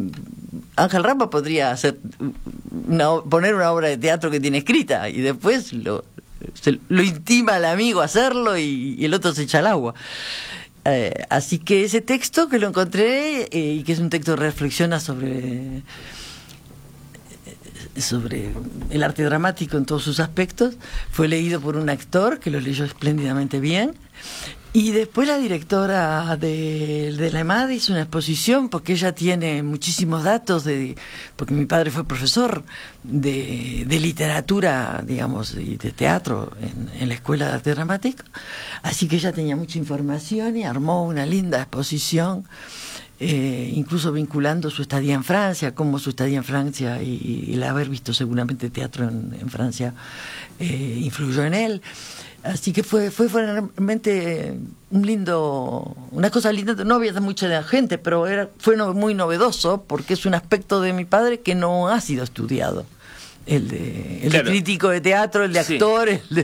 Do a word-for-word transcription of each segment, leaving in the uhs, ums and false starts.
Ángel Rama podría hacer una, poner una obra de teatro que tiene escrita y después lo, se, lo intima al amigo a hacerlo y, y el otro se echa al agua. Eh, así que ese texto que lo encontré eh, y que es un texto que reflexiona sobre sobre el arte dramático en todos sus aspectos, fue leído por un actor que lo leyó espléndidamente bien. Y después la directora de, de la EMAD hizo una exposición porque ella tiene muchísimos datos, de porque mi padre fue profesor de, de literatura, digamos, y de teatro en, en la Escuela de Arte Dramático, así que ella tenía mucha información y armó una linda exposición, eh, incluso vinculando su estadía en Francia, cómo su estadía en Francia y, y el haber visto seguramente teatro en, en Francia eh, influyó en él. Así que fue fue realmente un lindo, una cosa linda. No había mucha gente, pero era fue no, muy novedoso porque es un aspecto de mi padre que no ha sido estudiado. El de, el claro. de crítico de teatro, el de actor, sí. el de,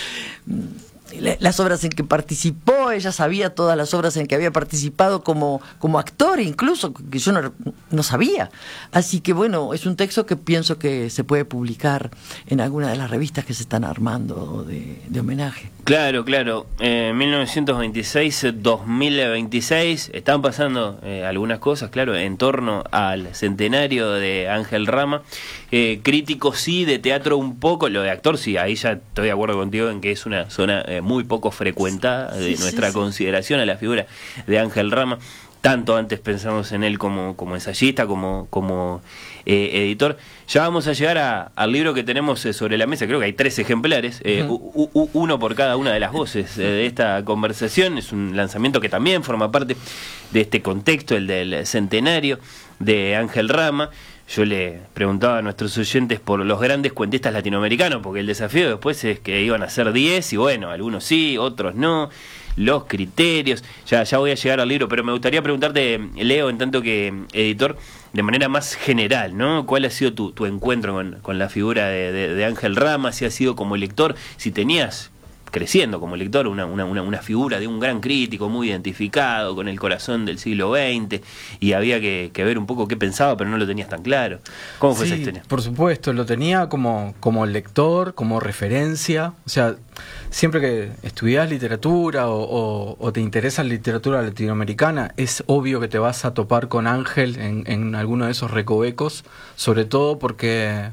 las obras en que participó. Ella sabía todas las obras en que había participado como, como actor, incluso, que yo no, no sabía. Así que bueno, es un texto que pienso que se puede publicar en alguna de las revistas que se están armando de, de homenaje. Claro, claro. Eh, mil novecientos veintiséis, dos mil veintiséis, están pasando eh, algunas cosas, claro, en torno al centenario de Ángel Rama. Eh, crítico sí, de teatro un poco, lo de actor sí, ahí ya estoy de acuerdo contigo en que es una zona eh, muy poco frecuentada de sí, nuestra sí, consideración sí. a la figura de Ángel Rama. Tanto antes pensamos en él como, como ensayista, como, como eh, editor. Ya vamos a llegar a, al libro que tenemos eh, sobre la mesa. Creo que hay tres ejemplares, eh, uh-huh. u, u, uno por cada una de las voces eh, de esta conversación. Es un lanzamiento que también forma parte de este contexto, el del centenario de Ángel Rama. Yo le preguntaba a nuestros oyentes por los grandes cuentistas latinoamericanos, porque el desafío después es que iban a ser diez, y bueno, algunos sí, otros no. Los criterios, ya, ya voy a llegar al libro, pero me gustaría preguntarte, Leo, en tanto que editor, de manera más general, ¿no? ¿Cuál ha sido tu, tu encuentro con, con la figura de, de, de Ángel Rama? Si has sido como lector, si tenías, creciendo como lector, una, una, una, una figura de un gran crítico muy identificado, con el corazón del siglo veinte, y había que, que ver un poco qué pensaba, pero no lo tenías tan claro. ¿Cómo fue sí, esa historia? Por supuesto, lo tenía como, como lector, como referencia. O sea, siempre que estudias literatura o, o, o te interesa la literatura latinoamericana, es obvio que te vas a topar con Ángel en, en alguno de esos recovecos, sobre todo porque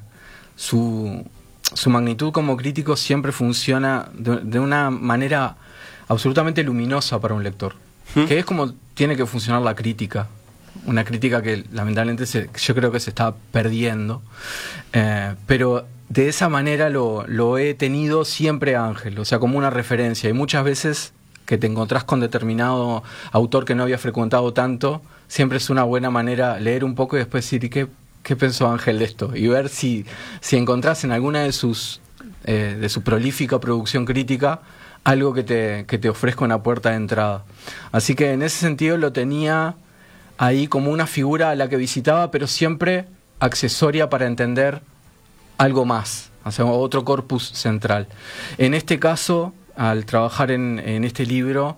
su... su magnitud como crítico siempre funciona de, de una manera absolutamente luminosa para un lector, ¿Mm? que es como tiene que funcionar la crítica, una crítica que lamentablemente se, yo creo que se está perdiendo, eh, pero de esa manera lo, lo he tenido siempre a Ángel, o sea, como una referencia, y muchas veces que te encontrás con determinado autor que no había frecuentado tanto, siempre es una buena manera leer un poco y después decir, ¿qué ¿Qué pensó Ángel de esto? Y ver si, si encontrás en alguna de sus eh, de su prolífica producción crítica algo que te, que te ofrezca una puerta de entrada. Así que en ese sentido lo tenía ahí como una figura a la que visitaba, pero siempre accesoria para entender algo más, o sea, otro corpus central. En este caso, al trabajar en, en este libro,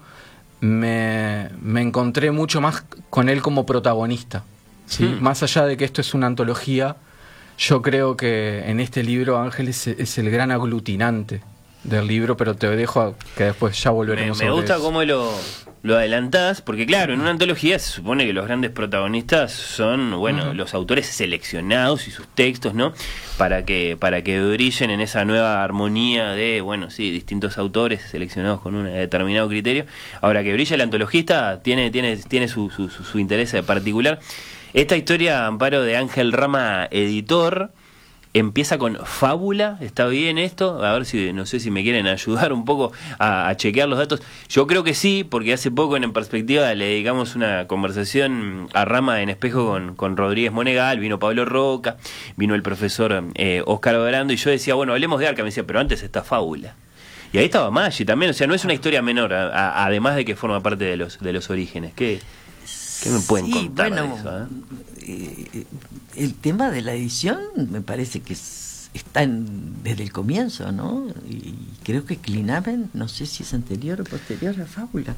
me, me encontré mucho más con él como protagonista. ¿Sí? Mm. Más allá de que esto es una antología, yo creo que en este libro Ángel es, es el gran aglutinante del libro, pero te dejo a, que después ya volveremos me, me sobre gusta eso. Cómo lo, lo adelantás, porque claro, en una antología se supone que los grandes protagonistas son, bueno, uh-huh. los autores seleccionados y sus textos, ¿no? Para que para que brillen en esa nueva armonía de, bueno, sí, distintos autores seleccionados con un determinado criterio. Ahora, que brilla el antologista tiene tiene tiene su, su, su, su interés particular. Esta historia, Amparo, de Ángel Rama, editor, empieza con fábula. ¿Está bien esto? A ver si, no sé si me quieren ayudar un poco a, a chequear los datos. Yo creo que sí, porque hace poco en En Perspectiva le dedicamos una conversación a Rama en Espejo con, con Rodríguez Monegal, vino Pablo Roca, vino el profesor eh, Óscar Obrando, y yo decía, bueno, hablemos de Arca. Me decía, pero antes está fábula. Y ahí estaba Maggi también, o sea, no es una historia menor, a, a, además de que forma parte de los, de los orígenes. ¿Qué? ¿Qué me pueden sí, contar bueno, de eso? ¿eh? Eh, el tema de la edición me parece que es está en, desde el comienzo, ¿no? Y creo que Clinamen, no sé si es anterior o posterior a Fábula,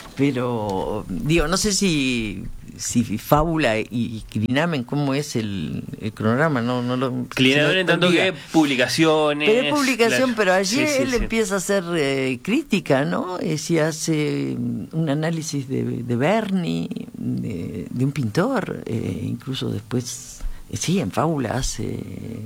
pero digo, no sé si si Fábula y Clinamen, cómo es el, el cronograma, no no lo Clinamen en tanto que publicaciones, pero es publicación, claro. pero allí sí, sí, él sí. empieza a hacer eh, crítica, ¿no? Eh, si hace un análisis de, de Berni, de, de un pintor, eh, incluso después eh, sí, en Fábula hace,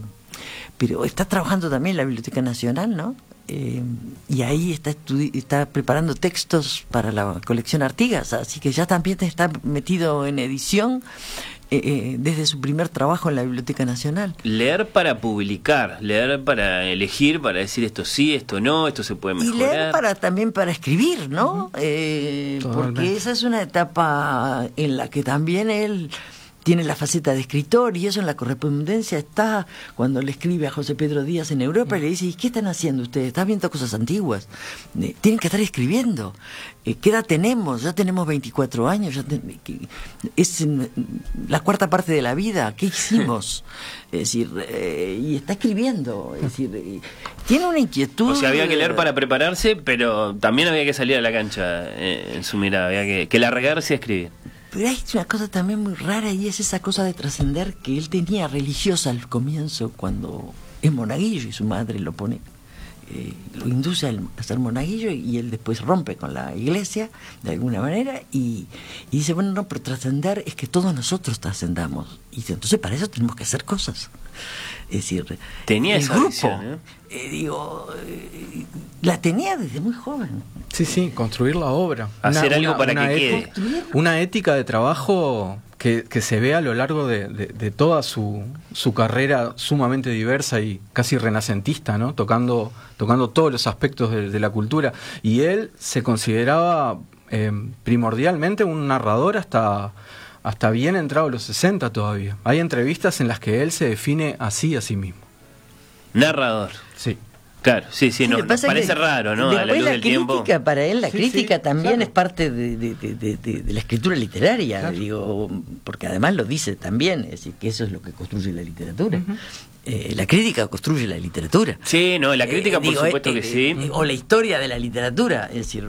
pero está trabajando también en la Biblioteca Nacional, ¿no? Eh, y ahí está estudi- está preparando textos para la colección Artigas, así que ya también está metido en edición eh, eh, desde su primer trabajo en la Biblioteca Nacional. Leer para publicar, leer para elegir, para decir esto sí, esto no, esto se puede mejorar. Y leer para también para escribir, ¿no? Uh-huh. Eh, porque esa es una etapa en la que también él tiene la faceta de escritor, y eso en la correspondencia está cuando le escribe a José Pedro Díaz en Europa y le dice: ¿y qué están haciendo ustedes? ¿Están viendo cosas antiguas? Eh, tienen que estar escribiendo. Eh, ¿Qué edad tenemos? Ya tenemos veinticuatro años, ya ten, que, es en, la cuarta parte de la vida. ¿Qué hicimos? Es decir, eh, y está escribiendo. Es decir, eh, tiene una inquietud. O sea, había que leer para prepararse, pero también había que salir a la cancha eh, en su mirada, había que, que largarse a escribir. Pero hay una cosa también muy rara, y es esa cosa de trascender que él tenía religiosa al comienzo, cuando es monaguillo y su madre lo pone, eh, lo induce a ser monaguillo, y él después rompe con la iglesia de alguna manera y, y dice: bueno, no, pero trascender es que todos nosotros trascendamos, y dice, entonces para eso tenemos que hacer cosas. Es decir, tenía el esa grupo, visión, ¿eh? Eh, digo, eh, la tenía desde muy joven. Sí, sí, construir la obra. Hacer una, algo una, para una que eti- quede. Una ética de trabajo que, que se ve a lo largo de, de, de toda su, su carrera sumamente diversa y casi renacentista, ¿no? Tocando, tocando todos los aspectos de, de la cultura. Y él se consideraba eh, primordialmente un narrador hasta... hasta bien entrado los sesenta todavía. Hay entrevistas en las que él se define así a sí mismo. Narrador. Sí. Claro, sí, sí, Sí, no, lo que pasa nos parece es que raro, ¿no? A la después luz la del crítica, tiempo. para él, la Sí, crítica sí, también claro. es parte de, de, de, de, de, de la escritura literaria, Claro. digo, porque además lo dice también, es decir, que eso es lo que construye la literatura. Uh-huh. Eh, la crítica construye la literatura. Sí, no, la crítica Eh, por digo, supuesto eh, que eh, sí. eh, o la historia de la literatura, es decir,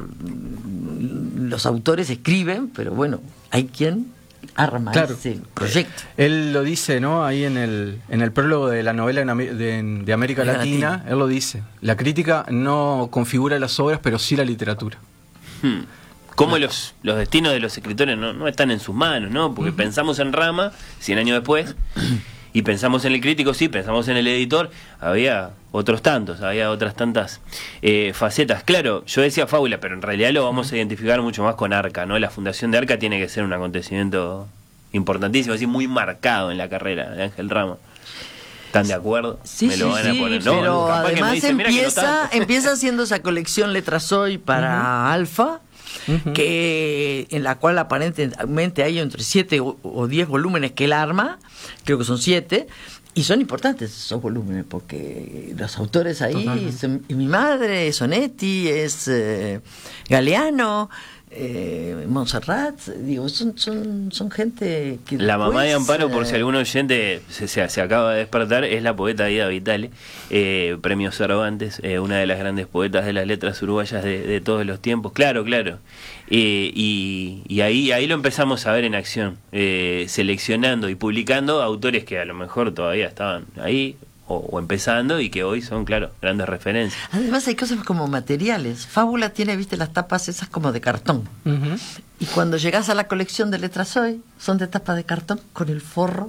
los autores escriben, pero bueno, hay quien arma Claro. ese proyecto. Él lo dice, ¿no? Ahí en el, en el prólogo de la novela en Ame- de, de América América Latina, Latina. él lo dice. La crítica no configura las obras, pero sí la literatura. Hmm. Cómo los, los destinos de los escritores no, no están en sus manos, ¿no? Porque uh-huh. pensamos en Rama, cien años después, y pensamos en el crítico, sí, pensamos en el editor, había otros tantos, había otras tantas eh, facetas. Claro, yo decía Fábula, pero en realidad lo vamos a identificar mucho más con Arca, ¿no? La fundación de Arca tiene que ser un acontecimiento importantísimo, así muy marcado en la carrera de Ángel Rama. ¿Están de acuerdo? Sí, me lo sí, van a sí, poner. No, pero capaz que me además dicen, "Mira que no empieza, tanto". empieza haciendo esa colección Letras Hoy para uh-huh. Alfa, uh-huh. que en la cual aparentemente hay entre siete o, o diez volúmenes que él arma, creo que son siete, y son importantes esos volúmenes, porque los autores ahí, son, mi madre, Sonetti, es eh, Galeano, eh, Montserrat, digo, son, son, son gente que la después, mamá de Amparo, por eh, si algún oyente se, se, se acaba de despertar, es la poeta Ida Vitale, eh, premio Cervantes, eh, una de las grandes poetas de las letras uruguayas de, de todos los tiempos, claro, claro. Eh, y, y ahí ahí lo empezamos a ver en acción, eh, seleccionando y publicando autores que a lo mejor todavía estaban ahí o, o empezando y que hoy son, claro, grandes referencias. Además hay cosas como materiales. Fábula tiene, viste, las tapas esas como de cartón. Uh-huh. Y cuando llegas a la colección de Letras Hoy, son de tapas de cartón con el forro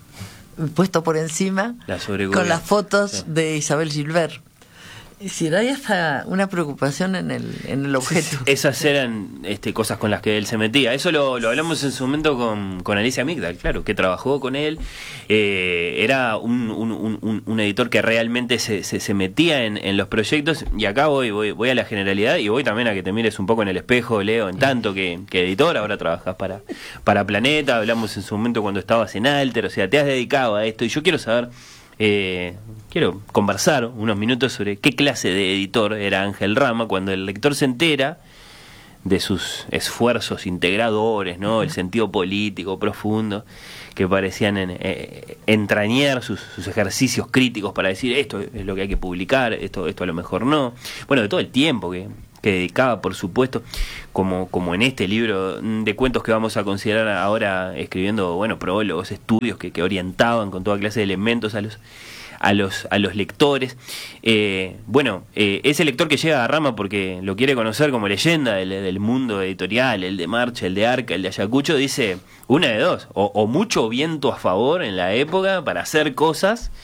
puesto por encima, la con las fotos sí. de Isabel Gilbert. Es decir, hay hasta una preocupación en el, en el objeto. Sí, sí. Esas eran este, cosas con las que él se metía. Eso lo, lo hablamos en su momento con, con Alicia Migdal, claro, que trabajó con él. Eh, era un, un, un, un editor que realmente se, se, se metía en, en los proyectos. Y acá voy, voy voy a la generalidad y voy también a que te mires un poco en el espejo, Leo, en tanto que, que editor. Ahora trabajas para, para Planeta. Hablamos en su momento cuando estabas en Alter. O sea, te has dedicado a esto. Y yo quiero saber... Eh, quiero conversar unos minutos sobre qué clase de editor era Ángel Rama cuando el lector se entera de sus esfuerzos integradores, ¿no? El sentido político profundo, que parecían en, eh, entrañar sus, sus ejercicios críticos para decir esto es lo que hay que publicar, esto, esto a lo mejor no. Bueno, de todo el tiempo que, que dedicaba, por supuesto, como, como en este libro de cuentos que vamos a considerar ahora, escribiendo, bueno, prólogos, estudios que, que orientaban con toda clase de elementos a los a los a los lectores. Eh, bueno, eh, ese lector que llega a Rama porque lo quiere conocer como leyenda del, del mundo editorial, el de Marcha, el de Arca, el de Ayacucho, dice una de dos, o, o mucho viento a favor en la época para hacer cosas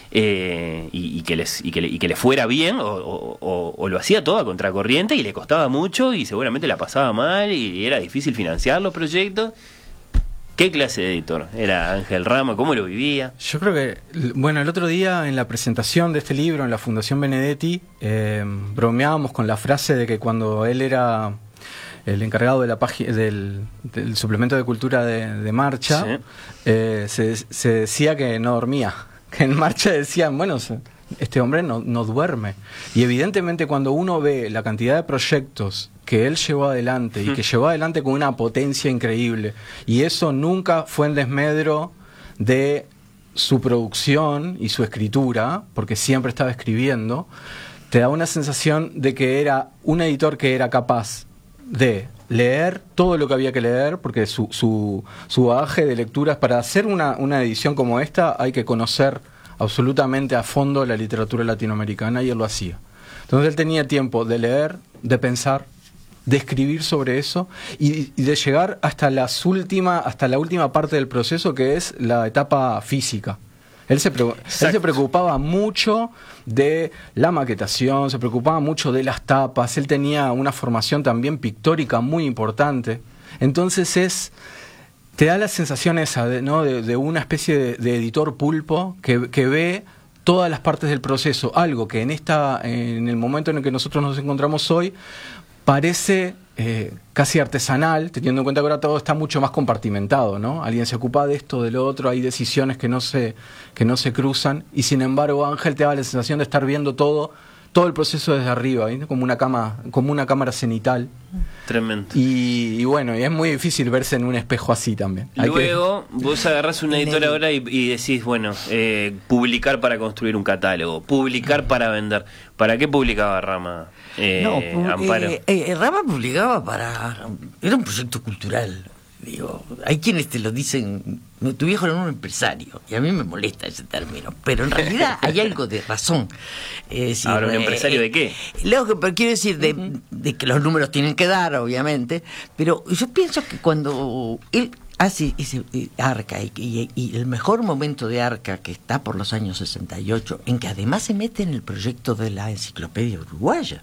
eh, y, y que les y que le, y que le fuera bien, o, o, o, o lo hacía todo a contracorriente y le costaba mucho y seguramente la pasaba mal y era difícil financiar los proyectos. ¿Qué clase de editor era Ángel Rama? ¿Cómo lo vivía? Yo creo que, bueno, el otro día en la presentación de este libro en la Fundación Benedetti, eh, bromeábamos con la frase de que cuando él era el encargado de la página del, del suplemento de cultura de, de Marcha, sí. eh, se, se decía que no dormía, que en Marcha decían, bueno, este hombre no, no duerme. Y evidentemente cuando uno ve la cantidad de proyectos que él llevó adelante y que llevó adelante con una potencia increíble, y eso nunca fue en desmedro de su producción y su escritura, porque siempre estaba escribiendo, te da una sensación de que era un editor que era capaz de leer todo lo que había que leer, porque su, su, su bagaje de lecturas, para hacer una, una edición como esta hay que conocer absolutamente a fondo la literatura latinoamericana, y él lo hacía. Entonces él tenía tiempo de leer, de pensar, de escribir sobre eso y, y de llegar hasta las última, hasta la última parte del proceso, que es la etapa física. Él se, él se preocupaba mucho de la maquetación, se preocupaba mucho de las tapas, él tenía una formación también pictórica muy importante. Entonces es te da la sensación esa de, ¿no? de, de una especie de, de editor pulpo que, que ve todas las partes del proceso, algo que en esta en el momento en el que nosotros nos encontramos hoy parece eh, casi artesanal, teniendo en cuenta que ahora todo está mucho más compartimentado, ¿no? Alguien se ocupa de esto, de lo otro, hay decisiones que no se que no se cruzan, y sin embargo Ángel te da la sensación de estar viendo todo todo el proceso desde arriba, ¿sí? como una cama, como una cámara cenital. Tremendo. Y, y bueno, y es muy difícil verse en un espejo así también. Hay Luego que... vos agarrás una editora ahora y, y decís, bueno, eh, publicar para construir un catálogo, publicar para vender. ¿Para qué publicaba Rama? Eh, no, Amparo. Eh, eh, Rama publicaba para... Era un proyecto cultural. Digo, hay quienes te lo dicen, tu viejo era un empresario, y a mí me molesta ese término, pero en realidad hay algo de razón. Es decir, ahora, ¿un empresario eh, de qué? Lo que pero quiero decir, de, uh-huh. de que los números tienen que dar, obviamente, pero yo pienso que cuando él hace ese eh, Arca, y, y, y el mejor momento de Arca, que está por los años sesenta y ocho, en que además se mete en el proyecto de la Enciclopedia Uruguaya,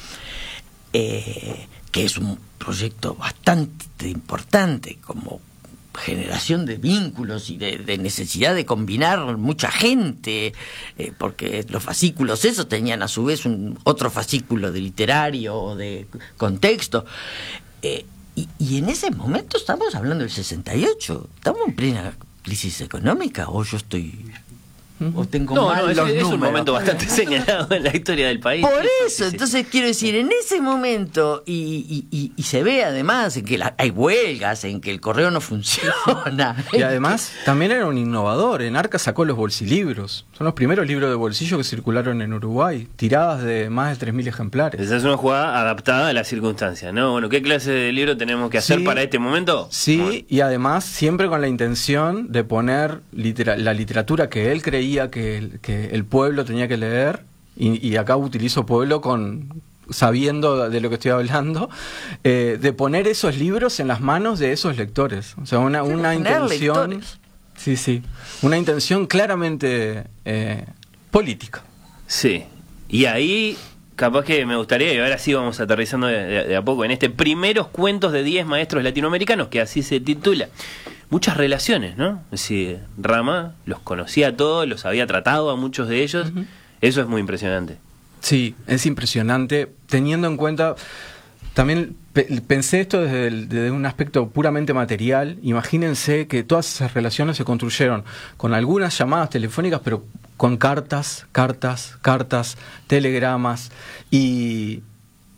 eh, que es un proyecto bastante importante como generación de vínculos y de, de necesidad de combinar mucha gente, eh, porque los fascículos esos tenían a su vez un otro fascículo de literario o de contexto, eh, y, y en ese momento estamos hablando del sesenta y ocho, estamos en plena crisis económica, o yo estoy... o tengo no, mal no, es, los es números. un momento bastante señalado en la historia del país. Por sí, eso, sí, sí. Entonces quiero decir, en ese momento, y, y, y, y se ve además en que la, hay huelgas, en que el correo no funciona. Y además también era un innovador. En Arca sacó los bolsilibros. Son los primeros libros de bolsillo que circularon en Uruguay, tiradas de más de tres mil ejemplares. Esa es una jugada adaptada a las circunstancias, ¿no? Bueno, ¿qué clase de libro tenemos que hacer sí, para este momento? Sí, bueno. Y además siempre con la intención de poner litera- la literatura que él creía que, que el pueblo tenía que leer, y, y acá utilizo pueblo con sabiendo de lo que estoy hablando, eh, de poner esos libros en las manos de esos lectores. O sea, una, sí, una intención... lectores. Sí, sí. Una intención claramente eh, política. Sí. Y ahí, capaz que me gustaría, y ahora sí vamos aterrizando de, de, de a poco, en este primeros cuentos de diez maestros latinoamericanos, que así se titula. Muchas relaciones, ¿no? Es decir, Rama los conocía a todos, los había tratado a muchos de ellos. Uh-huh. Eso es muy impresionante. Sí, es impresionante, teniendo en cuenta... También pe- pensé esto desde, el, desde un aspecto puramente material. Imagínense que todas esas relaciones se construyeron con algunas llamadas telefónicas, pero con cartas, cartas, cartas, telegramas, y...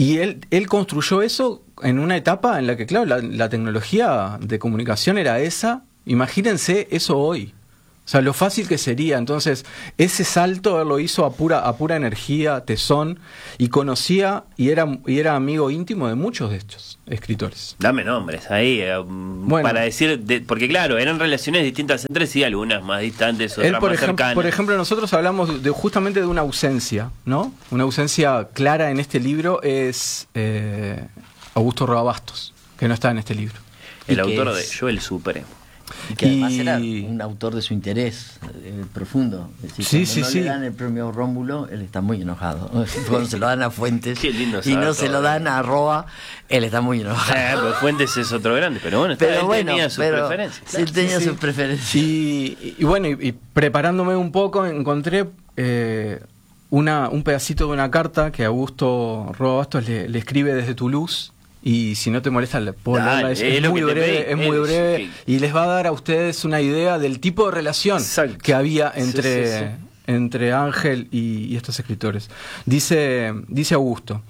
Y él, él construyó eso en una etapa en la que, claro, la, la tecnología de comunicación era esa. Imagínense eso hoy. O sea, lo fácil que sería. Entonces, ese salto él lo hizo a pura, a pura energía, tesón, y conocía y era, y era amigo íntimo de muchos de estos escritores. Dame nombres ahí, eh, bueno, para decir, de, porque claro, eran relaciones distintas entre sí, algunas más distantes, otras él, por más ejem cercanas. Por ejemplo, nosotros hablamos de, justamente de una ausencia, ¿no? Una ausencia clara en este libro es eh, Augusto Roa Bastos, que no está en este libro. El autor de Yo el Supremo. Y que además y... era un autor de su interés eh, profundo. Es decir, sí, cuando sí, no sí. le dan el premio Rómulo, él está muy enojado. Cuando se lo dan a Fuentes Qué lindo y no todo, se lo dan a Roa, él está muy enojado. Eh, pero Fuentes es otro grande, pero bueno, está, pero él bueno, tenía sus pero preferencias. Sí, claro, tenía sí, sus preferencias. Y, y bueno, y, y preparándome un poco, encontré eh, una, un pedacito de una carta que Augusto Roa Bastos le, le escribe desde Toulouse. Y si no te molesta, puedo leerla. Es, es muy breve, es muy breve y les va a dar a ustedes una idea del tipo de relación Exacto. que había entre, sí, sí, sí. entre Ángel y, y estos escritores. Dice, dice Augusto: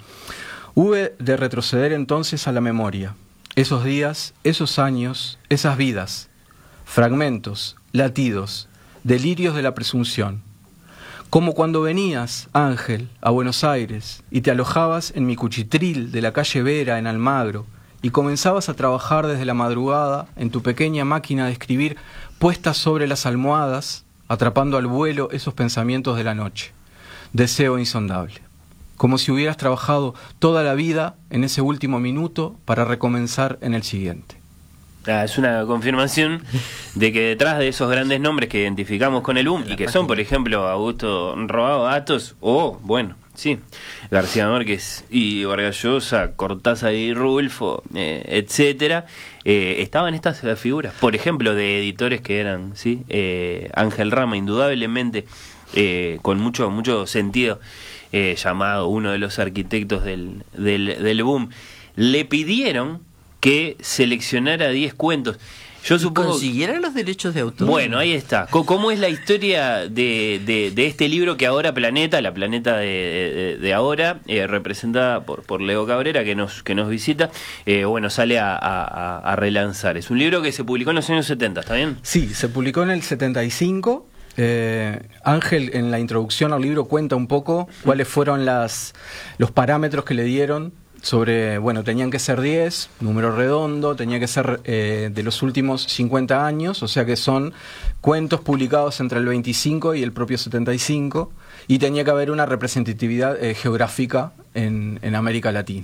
hube de retroceder entonces a la memoria, esos días, esos años, esas vidas, fragmentos, latidos, delirios de la presunción. Como cuando venías, Ángel, a Buenos Aires y te alojabas en mi cuchitril de la calle Vera en Almagro y comenzabas a trabajar desde la madrugada en tu pequeña máquina de escribir puesta sobre las almohadas, atrapando al vuelo esos pensamientos de la noche. Deseo insondable. Como si hubieras trabajado toda la vida en ese último minuto para recomenzar en el siguiente. Ah, es una confirmación de que detrás de esos grandes nombres que identificamos con el boom y que son, por ejemplo, Augusto Roa Bastos o, bueno, sí, García Márquez y Vargas Llosa, Cortázar y Rulfo, eh, etcétera, eh, estaban estas figuras, por ejemplo, de editores que eran, sí, eh, Ángel Rama, indudablemente, eh, con mucho mucho sentido, eh, llamado uno de los arquitectos del, del, del boom. Le pidieron que seleccionara diez cuentos. Yo supongo. ¿Consiguieron los derechos de autor? Bueno, ahí está. ¿Cómo es la historia de, de, de este libro que ahora Planeta, la Planeta de, de, de ahora, eh, representada por, por Leo Cabrera, que nos, que nos visita, eh, bueno, sale a, a, a relanzar? Es un libro que se publicó en los años setenta, ¿está bien? Sí, se publicó en el setenta y cinco. Eh, Ángel en la introducción al libro cuenta un poco cuáles fueron las, los parámetros que le dieron sobre, bueno, tenían que ser diez, número redondo, tenía que ser eh, de los últimos cincuenta años, o sea que son cuentos publicados entre el veinticinco y el propio setenta y cinco, y tenía que haber una representatividad eh, geográfica en, en América Latina.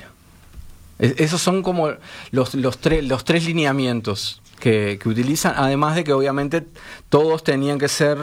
Es, esos son como los, los, tre los tres lineamientos que, que utilizan, además de que obviamente todos tenían que ser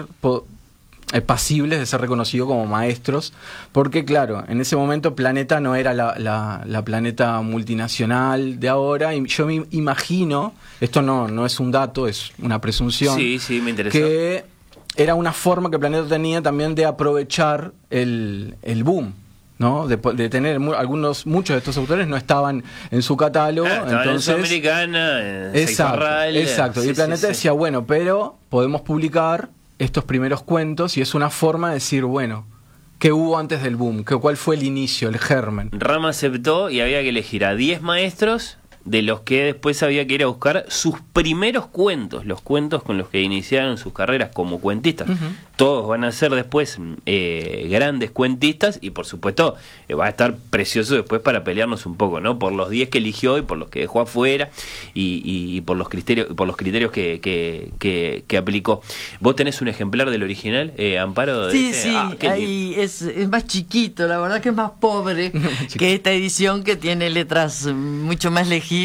pasibles de ser reconocidos como maestros, porque claro, en ese momento Planeta no era la, la, la Planeta multinacional de ahora, y yo me imagino, esto no, no es un dato, es una presunción, sí, sí, me interesa, que era una forma que Planeta tenía también de aprovechar el, el boom, ¿no? De, de tener mu algunos, muchos de estos autores no estaban en su catálogo, ah, entonces en Sudamericana, en exacto, Seifarral, exacto, sí, y Planeta sí, sí. decía, bueno, pero podemos publicar estos primeros cuentos, y es una forma de decir, bueno, ¿qué hubo antes del boom? ¿Qué, ¿Cuál fue el inicio, el germen? Rama aceptó y había que elegir a diez maestros, de los que después había que ir a buscar sus primeros cuentos, los cuentos con los que iniciaron sus carreras como cuentistas. Uh-huh. Todos van a ser después eh, grandes cuentistas, y por supuesto eh, va a estar precioso después para pelearnos un poco, ¿no? Por los diez que eligió y por los que dejó afuera, y, y, y por los criterios, por los criterios que, que, que, que aplicó. ¿Vos tenés un ejemplar del original, eh, Amparo? De sí, ese? sí, ah, ahí es, es más chiquito, la verdad que es más pobre que esta edición, que tiene letras mucho más legibles.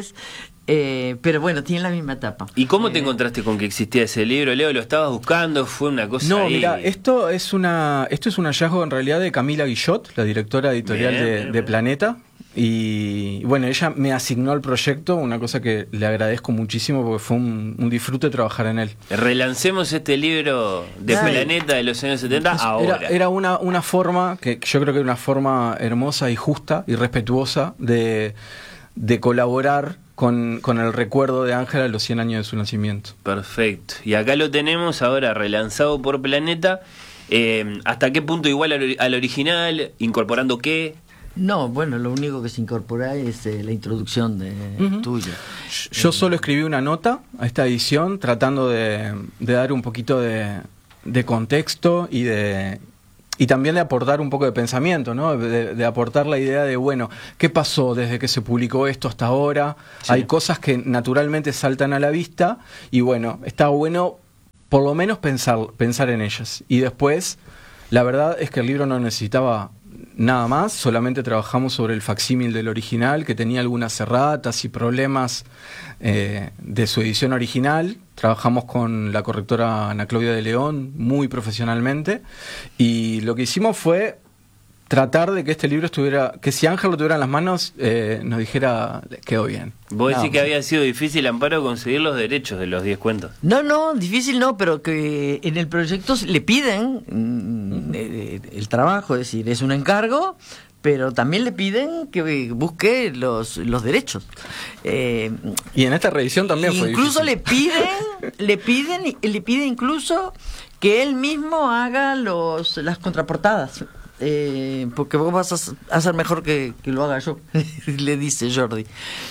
Eh, pero bueno, tiene la misma tapa. ¿Y cómo te eh, encontraste con que existía ese libro, Leo? ¿Lo estabas buscando? ¿Fue una cosa No, ahí? mira, esto es una esto es un hallazgo en realidad de Camila Guillot, la directora editorial bien, de, bien, de bien. Planeta. Y bueno, ella me asignó el proyecto, una cosa que le agradezco muchísimo porque fue un, un disfrute trabajar en él. Relancemos este libro de Ay. Planeta de los años setenta ahora. Era, era una, una forma, que yo creo que era una forma hermosa y justa y respetuosa de, de colaborar con, con el recuerdo de Ángela a los cien años de su nacimiento. Perfecto. Y acá lo tenemos ahora relanzado por Planeta. Eh, ¿Hasta qué punto igual al, al original? ¿Incorporando qué? No, bueno, lo único que se incorpora es eh, la introducción de uh-huh. tuya. Yo eh, solo escribí una nota a esta edición tratando de, de dar un poquito de, de contexto y de y también de aportar un poco de pensamiento, ¿no? De, de aportar la idea de, bueno, ¿qué pasó desde que se publicó esto hasta ahora? Sí. Hay cosas que naturalmente saltan a la vista y bueno, está bueno por lo menos pensar, pensar en ellas. Y después, la verdad es que el libro no necesitaba nada más, solamente trabajamos sobre el facsímil del original, que tenía algunas erratas y problemas eh, de su edición original. Trabajamos con la correctora Ana Claudia de León muy profesionalmente y lo que hicimos fue tratar de que este libro estuviera, que si Ángel lo tuviera en las manos, eh, nos dijera, quedó bien. ¿Vos decís no, que había sido difícil, Amparo, conseguir los derechos de los diez cuentos? No, no, difícil no, pero que en el proyecto le piden mm, el trabajo, es decir, es un encargo, pero también le piden que busque los, los derechos. Eh, y en esta reedición también fue incluso difícil. le piden, le piden, le pide incluso que él mismo haga los las contraportadas. Eh, porque vos vas a hacer mejor que, que lo haga yo, le dice Jordi.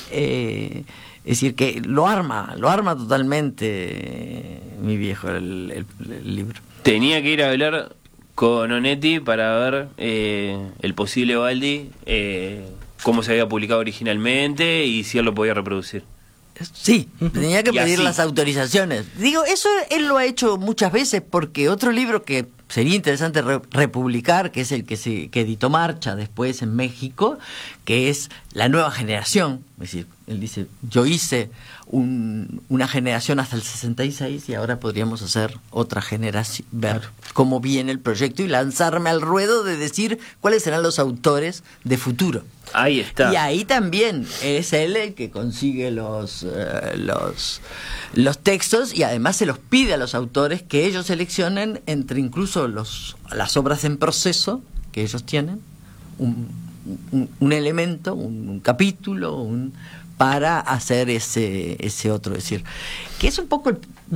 Eh, es decir, que lo arma, lo arma totalmente eh, mi viejo el, el, el libro. Tenía que ir a hablar con Onetti para ver eh, el posible Baldi, eh, cómo se había publicado originalmente y si él lo podía reproducir. Sí, tenía que y pedir así. las autorizaciones. Digo, eso él lo ha hecho muchas veces porque otro libro que sería interesante re republicar, que es el que se que editó Marcha después en México, que es La Nueva Generación. Es decir, él dice, yo hice un, una generación hasta el sesenta y seis y ahora podríamos hacer otra generación, ver claro. cómo viene el proyecto y lanzarme al ruedo de decir cuáles serán los autores de futuro. Ahí está. Y ahí también es él el que consigue los, uh, los, los textos y además se los pide a los autores que ellos seleccionen entre incluso los, las obras en proceso que ellos tienen, un, un, un elemento, un, un capítulo, un, para hacer ese, ese otro. Es decir, que es un poco el,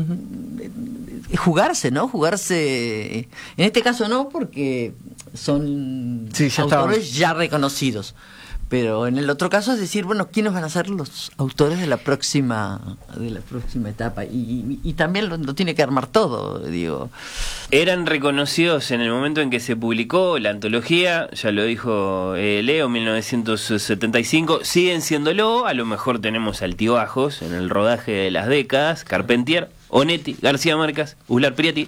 uh-huh. jugarse, ¿no? Jugarse, en este caso no, porque son sí, ya autores estaban. ya reconocidos. Pero en el otro caso es decir, bueno, ¿quiénes van a ser los autores de la próxima de la próxima etapa? Y, y, y también lo, lo tiene que armar todo, digo. Eran reconocidos en el momento en que se publicó la antología, ya lo dijo eh, Leo, mil novecientos setenta y cinco, siguen siéndolo, a lo mejor tenemos altibajos en el rodaje de las décadas, Carpentier, Onetti, García Márquez, Uslar Pietri,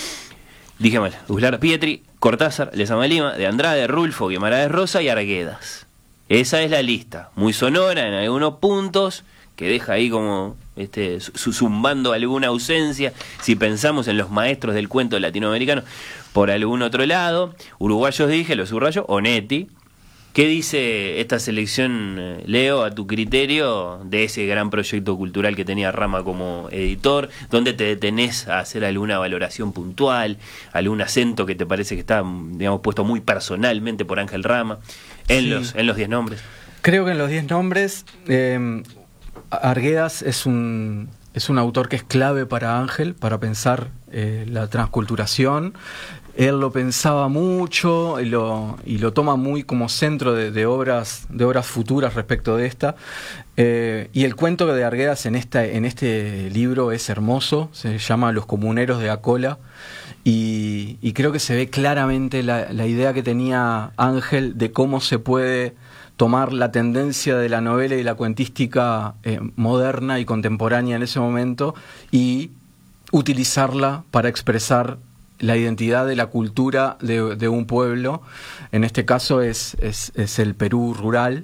dije mal, Uslar Pietri, Cortázar, Lezama Lima, de Andrade, Rulfo, Guimarães Rosa y Arguedas. Esa es la lista, muy sonora en algunos puntos, que deja ahí como este, zumbando alguna ausencia, si pensamos en los maestros del cuento latinoamericano, por algún otro lado. Uruguayos dije, los subrayo, Onetti. ¿Qué dice esta selección, Leo, a tu criterio, de ese gran proyecto cultural que tenía Rama como editor? ¿Dónde te detenés a hacer alguna valoración puntual, algún acento que te parece que está, digamos, puesto muy personalmente por Ángel Rama en sí. los en los diez nombres? Creo que en los diez nombres eh, Arguedas es un es un autor que es clave para Ángel, para pensar eh, la transculturación. Él lo pensaba mucho y lo, y lo toma muy como centro de, de obras de obras futuras respecto de esta. Eh, y el cuento de Arguedas en, esta, en este libro es hermoso, se llama Los comuneros de Acola. Y, y creo que se ve claramente la, la idea que tenía Ángel de cómo se puede tomar la tendencia de la novela y la cuentística eh, moderna y contemporánea en ese momento y utilizarla para expresar la identidad de la cultura de, de un pueblo. En este caso es, es, es el Perú rural,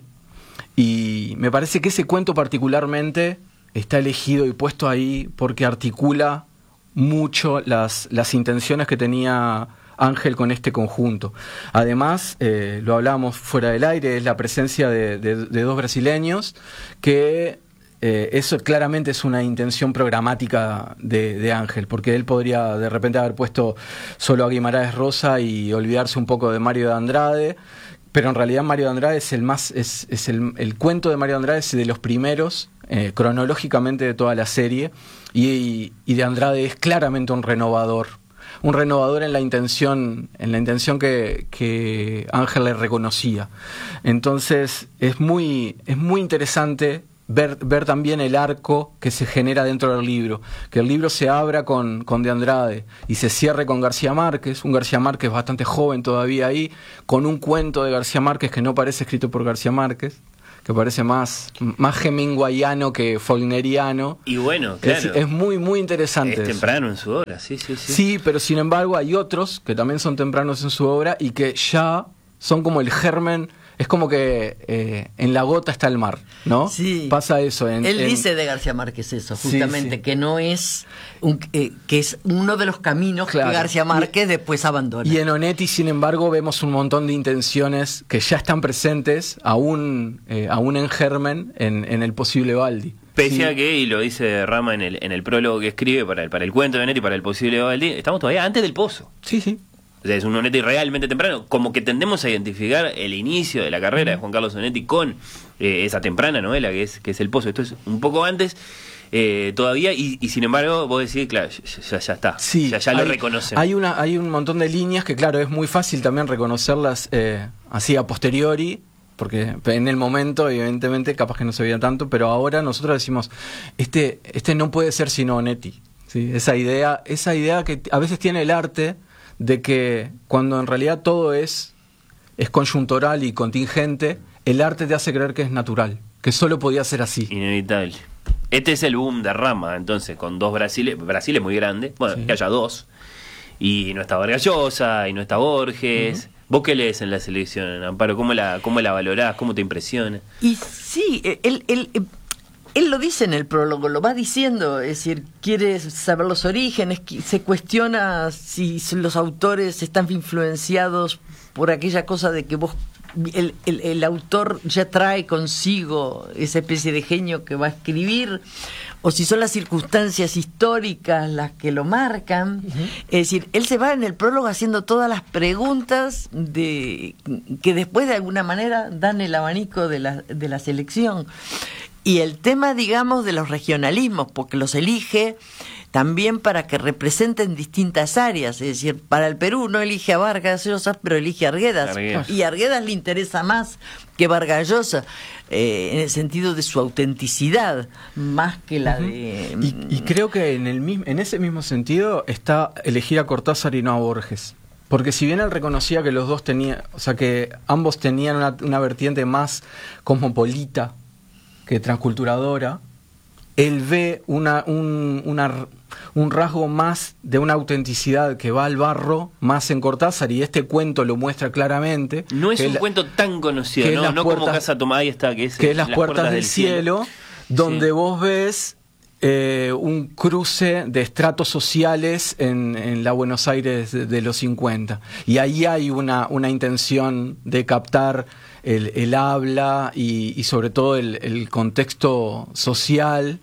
y me parece que ese cuento particularmente está elegido y puesto ahí porque articula mucho las, las intenciones que tenía Ángel con este conjunto. Además, eh, lo hablábamos fuera del aire, es la presencia de, de, de dos brasileños que Eh, eso claramente es una intención programática de, de Ángel, porque él podría de repente haber puesto solo a Guimarães Rosa y olvidarse un poco de Mario de Andrade, pero en realidad Mario de Andrade es el más es, es el, el cuento de Mario de Andrade es de los primeros eh, cronológicamente de toda la serie, y, y de Andrade es claramente un renovador. un renovador en la intención, en la intención que, que Ángel le reconocía. Entonces es muy, es muy interesante ver, ver también el arco que se genera dentro del libro, que el libro se abra con, con De Andrade y se cierre con García Márquez, un García Márquez bastante joven todavía ahí, con un cuento de García Márquez que no parece escrito por García Márquez, que parece más, más hemingwayano que faulkneriano. Y bueno, claro. Es, es muy, muy interesante. Es temprano en su obra, sí, sí, sí. Sí, pero sin embargo hay otros que también son tempranos en su obra y que ya son como el germen. Es como que eh, en la gota está el mar, ¿no? Sí. Pasa eso. En, Él en... dice de García Márquez eso, justamente, sí, sí. que no es un, eh, que es uno de los caminos claro. que García Márquez y, después abandona. Y en Onetti, sin embargo, vemos un montón de intenciones que ya están presentes, aún, eh, aún en germen, en, en el posible Baldi. Pese sí. a que, y lo dice Rama en el, en el prólogo que escribe para el, para el cuento de Onetti, para el posible Baldi, estamos todavía antes del Pozo. Sí, sí. O sea, es un Onetti realmente temprano, como que tendemos a identificar el inicio de la carrera de Juan Carlos Onetti con eh, esa temprana novela que es, que es El Pozo. Esto es un poco antes eh, todavía, y, y sin embargo vos decís, claro, ya, ya está, sí, ya, ya lo hay, reconocen. Hay, una, hay un montón de líneas que, claro, es muy fácil también reconocerlas eh, así a posteriori, porque en el momento, evidentemente, capaz que no se veía tanto, pero ahora nosotros decimos, este, este no puede ser sino Onetti. ¿Sí? Esa idea, esa idea que a veces tiene el arte de que cuando en realidad todo es, es coyuntural y contingente, el arte te hace creer que es natural, que solo podía ser así. Inevitable. Este es el boom de Rama, entonces, con dos Brasiles, Brasil es muy grande, bueno, sí. que haya dos, y no está Vargas Llosa, y no está Borges. Uh-huh. ¿Vos qué lees en la selección, Amparo? ¿Cómo la, cómo la valorás? ¿Cómo te impresiona? Y sí, él... él Él lo dice en el prólogo, lo va diciendo, es decir, quiere saber los orígenes, se cuestiona si los autores están influenciados por aquella cosa de que vos, el, el, el autor ya trae consigo esa especie de genio que va a escribir, o si son las circunstancias históricas las que lo marcan. Uh-huh. Es decir, él se va en el prólogo haciendo todas las preguntas de que después de alguna manera dan el abanico de la, de la selección. Y el tema, digamos, de los regionalismos, porque los elige también para que representen distintas áreas. Es decir, para el Perú no elige a Vargas Llosa, pero elige a Arguedas. Arguedas. Y a Arguedas le interesa más que Vargas Llosa, eh, en el sentido de su autenticidad, más que la uh-huh. de... Y, y creo que en, el, en ese mismo sentido está elegir a Cortázar y no a Borges. Porque si bien él reconocía que los dos tenían, o sea, que ambos tenían una, una vertiente más cosmopolita que transculturadora, él ve una, un, una, un rasgo más de una autenticidad que va al barro, más en Cortázar, y este cuento lo muestra claramente. No es un la, cuento tan conocido, no, no puertas, como Casa Tomada, ahí está, que es, que es Las, las puertas, puertas del, del Cielo, cielo donde sí. vos ves eh, un cruce de estratos sociales en, en la Buenos Aires de, de los cincuenta. Y ahí hay una, una intención de captar El, el habla y, y sobre todo el, el contexto social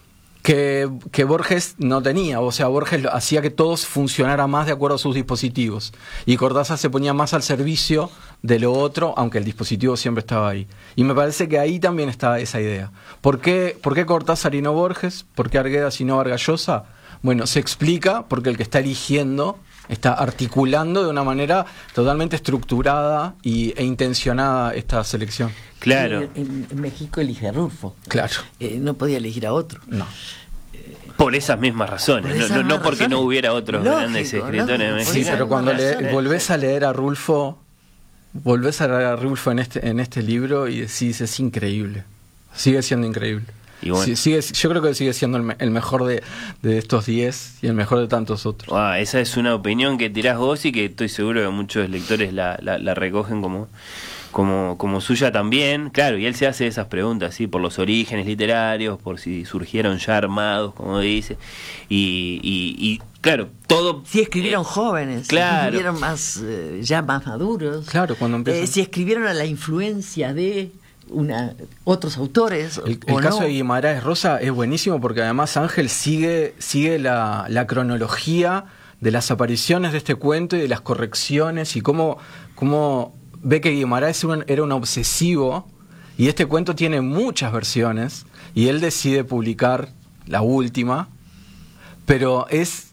que, que Borges no tenía. O sea, Borges hacía que todo funcionara más de acuerdo a sus dispositivos, y Cortázar se ponía más al servicio de lo otro, aunque el dispositivo siempre estaba ahí. Y me parece que ahí también está esa idea. ¿Por qué, por qué Cortázar y no Borges? ¿Por qué Arguedas y no Vargas Llosa? Bueno, se explica porque el que está eligiendo está articulando de una manera totalmente estructurada y, e intencionada esta selección. Claro. En, en México elige a Rulfo. Claro. Eh, no podía elegir a otro. No. Por esas mismas razones, esas no, no, no porque razones. no hubiera otros Lógico, grandes escritores lógico. mexicanos. Sí, pero cuando le, razones. volvés a leer a Rulfo, volvés a leer a Rulfo en este, en este libro y decís, es increíble. Sigue siendo increíble. Y bueno. Sí, sigue, yo creo que sigue siendo el, me, el mejor de, de estos diez y el mejor de tantos otros. Ah, esa es una opinión que tirás vos y que estoy seguro que muchos lectores la, la, la recogen como, como, como suya también. Claro, y él se hace esas preguntas, ¿sí? Por los orígenes literarios, por si surgieron ya armados, como dice. Y, y, y claro, todo... Si escribieron eh, jóvenes, claro. si escribieron más, eh, ya más maduros. Claro, cuando empiezan... Eh, si escribieron a la influencia de... Una, otros autores. El, el caso no. de Guimarães Rosa es buenísimo porque además Ángel sigue, sigue la, la cronología de las apariciones de este cuento y de las correcciones y cómo, cómo ve que Guimarães era un, era un obsesivo y este cuento tiene muchas versiones y él decide publicar la última, pero es,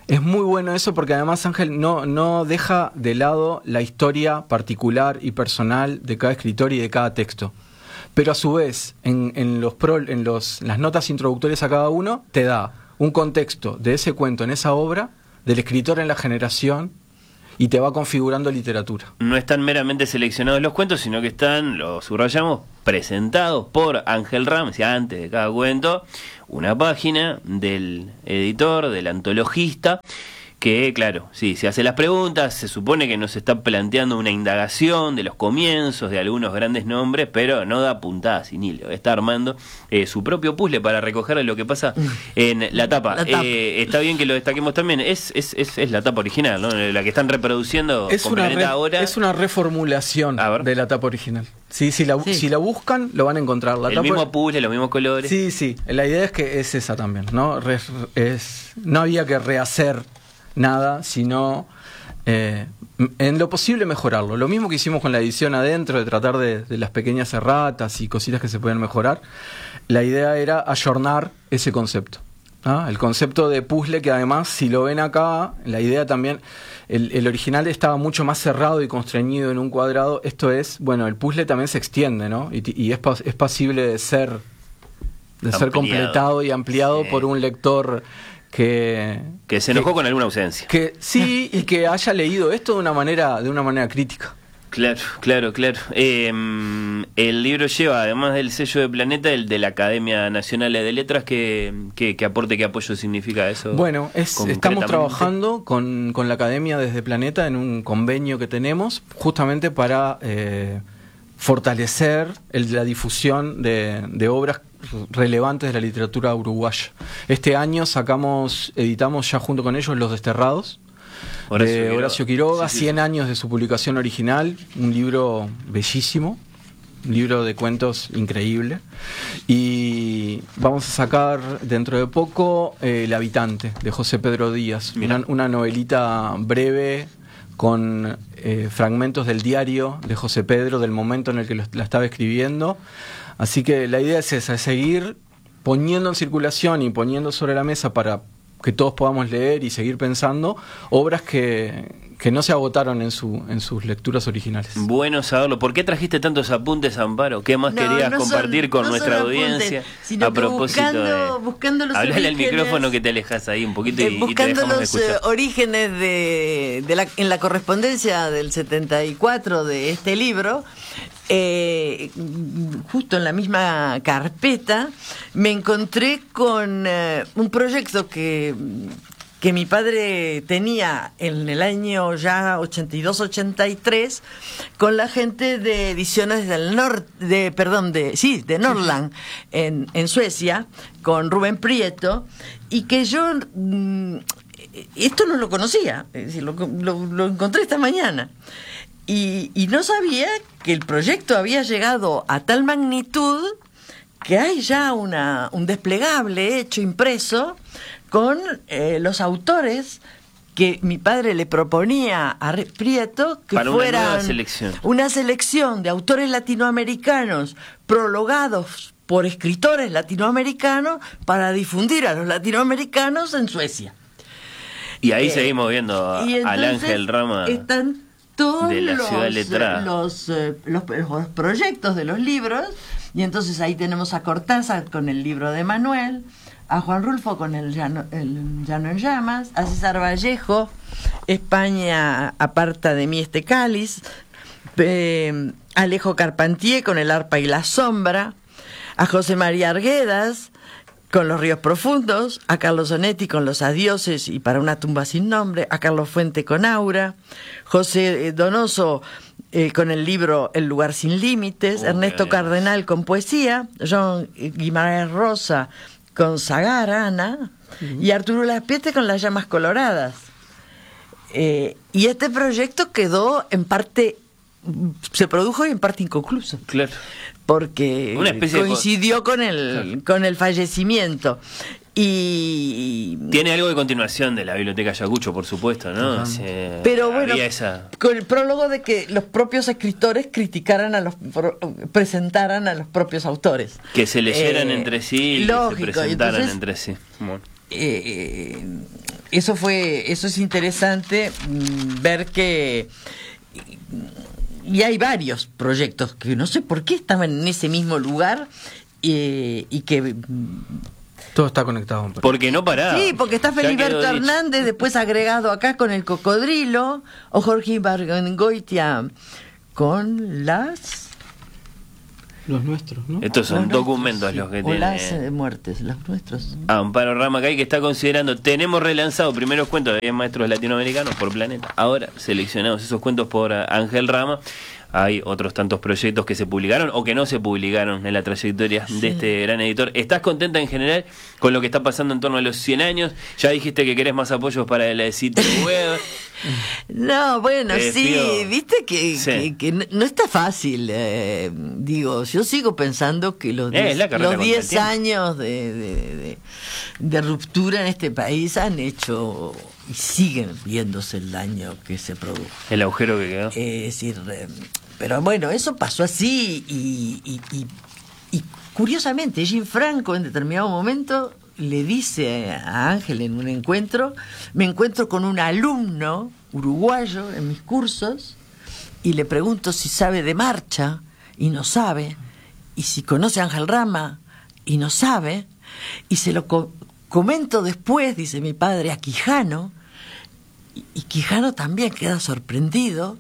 Es muy bueno eso porque además Ángel no, no deja de lado la historia particular y personal de cada escritor y de cada texto. Pero a su vez, en, en, los pro, en los, las notas introductorias a cada uno, te da un contexto de ese cuento en esa obra, del escritor en la generación, y te va configurando literatura. No están meramente seleccionados los cuentos, sino que están, lo subrayamos, presentados por Ángel Rama, o sea, antes de cada cuento, una página del editor, del antologista, que, claro, sí, se hace las preguntas, se supone que nos está planteando una indagación de los comienzos de algunos grandes nombres, pero no da puntada sin hilo, está armando eh, su propio puzzle para recoger lo que pasa en la tapa. La tapa. Eh, está bien que lo destaquemos también, es, es, es, es la tapa original, ¿no? La que están reproduciendo es con una Planeta re, ahora. Es una reformulación de la tapa original. Sí, si la, sí. si la buscan, lo van a encontrar. La El tapa, mismo puzzle, los mismos colores. Sí, sí, la idea es que es esa también, ¿no? Re, es, no había que rehacer nada, sino eh, en lo posible mejorarlo. Lo mismo que hicimos con la edición adentro, de tratar de, de las pequeñas erratas y cositas que se pueden mejorar. La idea era ayornar ese concepto, ¿no? El concepto de puzzle, que además, si lo ven acá, la idea también, el, el original estaba mucho más cerrado y constreñido en un cuadrado. Esto es, bueno, el puzzle también se extiende, ¿no? Y, y es, es pasible de ser, de ser completado y ampliado sí. por un lector que que se enojó que, con alguna ausencia, que sí, y que haya leído esto de una manera de una manera crítica. Claro, claro, claro. Eh, el libro lleva, además del sello de Planeta, el de la Academia Nacional de Letras. ¿Qué, qué, qué aporte, qué apoyo significa eso? Bueno, es, estamos trabajando con, con la Academia desde Planeta en un convenio que tenemos justamente para eh, fortalecer el, la difusión de, de obras relevantes de la literatura uruguaya. Este año sacamos, editamos ya junto con ellos Los Desterrados, Horacio de Quiroga. Horacio Quiroga, sí, sí. cien años de su publicación original, un libro bellísimo, un libro de cuentos increíble. Y vamos a sacar dentro de poco eh, El Habitante, de José Pedro Díaz, una, una novelita breve con eh, fragmentos del diario de José Pedro, del momento en el que lo, la estaba escribiendo. Así que la idea es esa, es seguir poniendo en circulación y poniendo sobre la mesa para que todos podamos leer y seguir pensando obras que, que no se agotaron en su en sus lecturas originales. Bueno saberlo. ¿Por qué trajiste tantos apuntes, Amparo? ¿Qué más no, querías no compartir son, con no nuestra audiencia? Apuntes, a propósito buscando, de... Buscando los Hablale orígenes, al micrófono que te alejas ahí un poquito eh, y, buscando y te dejamos los escuchar. orígenes de, de la, en la correspondencia del setenta y cuatro de este libro. Eh, justo en la misma carpeta me encontré con eh, un proyecto que, que mi padre tenía en el año ya ochenta y dos ochenta y tres con la gente de Ediciones del Norte, de, perdón, de, sí, de Norrland en, en Suecia, con Rubén Prieto, y que yo mm, esto no lo conocía, es decir, lo, lo, lo encontré esta mañana. Y, y no sabía que el proyecto había llegado a tal magnitud que hay ya una, un desplegable hecho impreso con eh, los autores que mi padre le proponía a Prieto que para fueran una, selección. una selección de autores latinoamericanos prologados por escritores latinoamericanos para difundir a los latinoamericanos en Suecia. Y ahí eh, seguimos viendo a, al Ángel Rama. Están todos de la los, ciudad letrada. Los, eh, los, los proyectos de los libros, y entonces ahí tenemos a Cortázar con el libro de Manuel, a Juan Rulfo con el Llano, el Llano en Llamas, a César Vallejo, España aparta de mí este cáliz, eh, Alejo Carpentier con El arpa y la sombra, a José María Arguedas con Los ríos profundos, a Carlos Onetti con Los adioses y Para una tumba sin nombre, a Carlos Fuente con Aura, José Donoso eh, con el libro El lugar sin límites, oh, Ernesto Cardenal con poesía, John Guimarães Rosa con Sagara, Ana, uh-huh. y Arturo Laspiete con Las llamas coloradas. Eh, y este proyecto quedó en parte, se produjo y en parte inconcluso. Claro. Porque coincidió de... con el con el fallecimiento. Y tiene algo de continuación de la Biblioteca Ayacucho, por supuesto, ¿no? Uh-huh. Se... Pero bueno, esa... con el prólogo de que los propios escritores criticaran a los presentaran a los propios autores, que se leyeran eh, entre sí y lógico, que se presentaran entonces, entre sí. Bueno. Eh, eso fue, eso es interesante mmm, ver que y hay varios proyectos que no sé por qué estaban en ese mismo lugar eh, y que todo está conectado. Porque no paraba. Sí, porque está Feliberto Hernández, después agregado acá con el Cocodrilo, o Jorge Ibargüengoitia con las... Los nuestros, ¿no? Estos son los documentos nuestros, los que sí. tienen. O las eh, muertes, los nuestros. Amparo Ramacay, que está considerando, tenemos relanzado primeros cuentos de diez maestros latinoamericanos por Planeta. Ahora seleccionados esos cuentos por Ángel Rama. Hay otros tantos proyectos que se publicaron o que no se publicaron en la trayectoria sí. de este gran editor. ¿Estás contenta en general con lo que está pasando en torno a los cien años? Ya dijiste que querés más apoyos para el sitio web. No, bueno, eh, sí, pido... viste que, sí. que, que no, no está fácil. Eh, digo, yo sigo pensando que los eh, diez años de, de, de, de ruptura en este país han hecho y siguen viéndose el daño que se produjo. El agujero que quedó. Eh, es decir, eh, pero bueno, eso pasó así y, y, y, y curiosamente, Jim Franco en determinado momento le dice a Ángel en un encuentro, me encuentro con un alumno uruguayo en mis cursos y le pregunto si sabe de marcha y no sabe, y si conoce a Ángel Rama y no sabe, y se lo co- comento después, dice mi padre, a Quijano, y, y Quijano también queda sorprendido.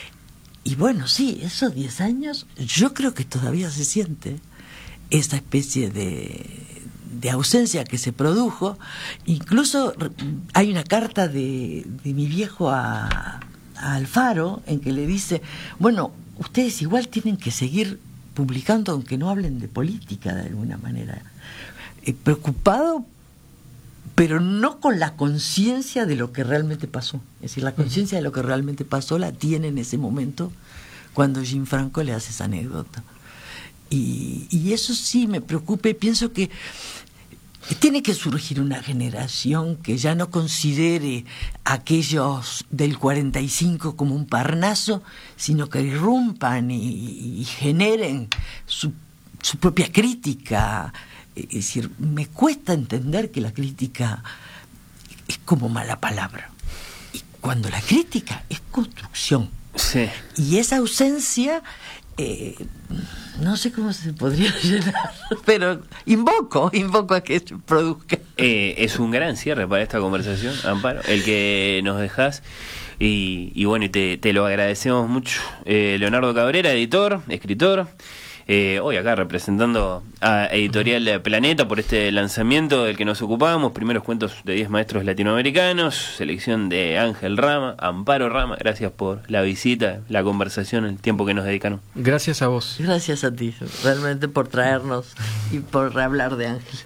Y bueno, sí, esos diez años, yo creo que todavía se siente esa especie de, de ausencia que se produjo. Incluso hay una carta de, de mi viejo a, a Alfaro en que le dice, bueno, ustedes igual tienen que seguir publicando aunque no hablen de política de alguna manera. Eh, preocupado, pero no con la conciencia de lo que realmente pasó. Es decir, la conciencia de lo que realmente pasó la tiene en ese momento cuando Jim Franco le hace esa anécdota. Y, y eso sí me preocupa y pienso que tiene que surgir una generación que ya no considere a aquellos del cuarenta y cinco como un Parnaso, sino que irrumpan y, y generen su, su propia crítica. Es decir, me cuesta entender que la crítica es como mala palabra. Y cuando la crítica es construcción. Sí. Y esa ausencia, eh, no sé cómo se podría llenar, pero invoco, invoco a que se produzca. Eh, es un gran cierre para esta conversación, Amparo, el que nos dejás. Y, y bueno, y te, te lo agradecemos mucho. Eh, Leonardo Cabrera, editor, escritor. Eh, hoy acá representando a Editorial Planeta por este lanzamiento del que nos ocupamos, primeros cuentos de diez maestros latinoamericanos, selección de Ángel Rama, Amparo Rama, gracias por la visita, la conversación, el tiempo que nos dedicaron. Gracias a vos. Gracias a ti, realmente por traernos y por hablar de Ángel.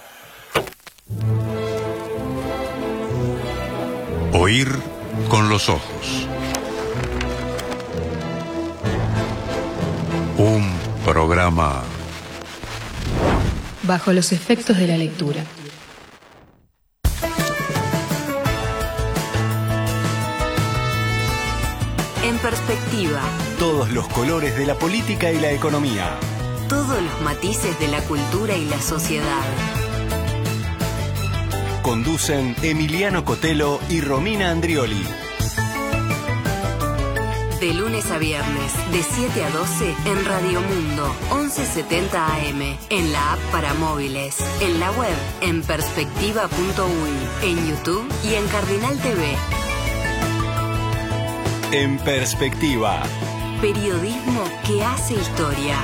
Oír con los ojos. Un programa bajo los efectos de la lectura. En perspectiva. Todos los colores de la política y la economía. Todos los matices de la cultura y la sociedad. Conducen Emiliano Cotelo y Romina Andrioli. De lunes a viernes, de siete a doce, en Radio Mundo, once setenta A M, en la app para móviles, en la web, en perspectiva punto uy, en YouTube y en Cardinal T V. En perspectiva. Periodismo que hace historia.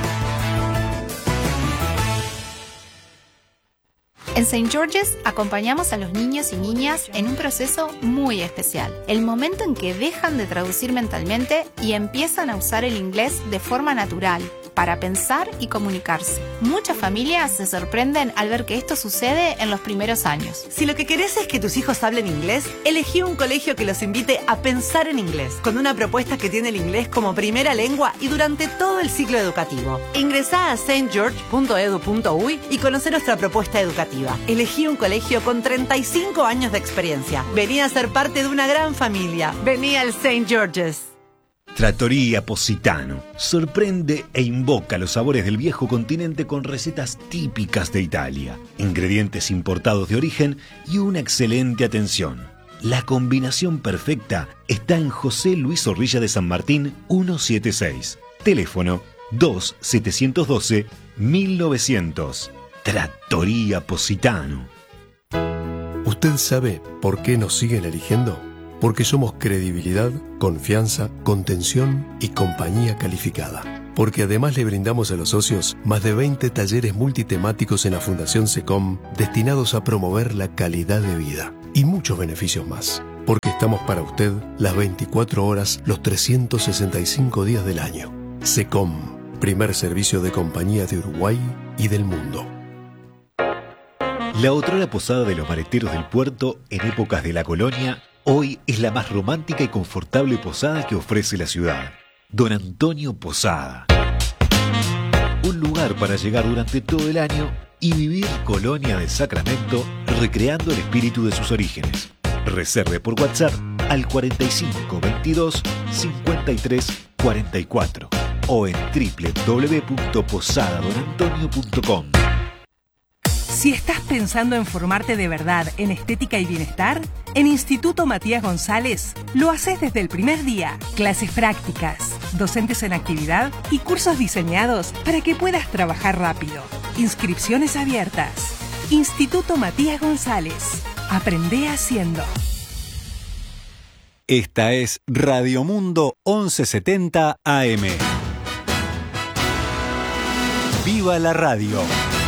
En Saint George's acompañamos a los niños y niñas en un proceso muy especial, el momento en que dejan de traducir mentalmente y empiezan a usar el inglés de forma natural, para pensar y comunicarse. Muchas familias se sorprenden al ver que esto sucede en los primeros años. Si lo que querés es que tus hijos hablen inglés, elegí un colegio que los invite a pensar en inglés, con una propuesta que tiene el inglés como primera lengua y durante todo el ciclo educativo. Ingresá a saint george punto edu punto uy y conoce nuestra propuesta educativa. Elegí un colegio con treinta y cinco años de experiencia. Vení a ser parte de una gran familia. Vení al Saint George's. Trattoria Positano sorprende e invoca los sabores del viejo continente con recetas típicas de Italia, ingredientes importados de origen y una excelente atención. La combinación perfecta está en José Luis Zorrilla de San Martín ciento setenta y seis. Teléfono dos siete uno dos mil novecientos. Trattoria Positano. ¿Usted sabe por qué nos siguen eligiendo? Porque somos credibilidad, confianza, contención y compañía calificada. Porque además le brindamos a los socios más de veinte talleres multitemáticos en la Fundación SECOM destinados a promover la calidad de vida y muchos beneficios más. Porque estamos para usted las veinticuatro horas, los trescientos sesenta y cinco días del año. SECOM, primer servicio de compañía de Uruguay y del mundo. La otrora posada de los mareteros del puerto en épocas de la colonia, hoy es la más romántica y confortable posada que ofrece la ciudad. Don Antonio Posada. Un lugar para llegar durante todo el año y vivir Colonia de Sacramento, recreando el espíritu de sus orígenes. Reserve por WhatsApp al cuarenta y cinco veintidós cincuenta y tres cuarenta y cuatro o en doble u doble u doble u punto posada don antonio punto com. Si estás pensando en formarte de verdad en estética y bienestar, en Instituto Matías González lo haces desde el primer día. Clases prácticas, docentes en actividad y cursos diseñados para que puedas trabajar rápido. Inscripciones abiertas. Instituto Matías González. Aprende haciendo. Esta es Radio Mundo once setenta A M. ¡Viva la radio!